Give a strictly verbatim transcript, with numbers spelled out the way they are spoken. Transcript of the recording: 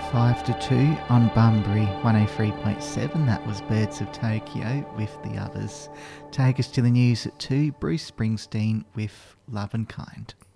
five to two on Bunbury one oh three point seven. That was Birds of Tokyo with The Others. Take us to the news at two. Bruce Springsteen with Love and Kind.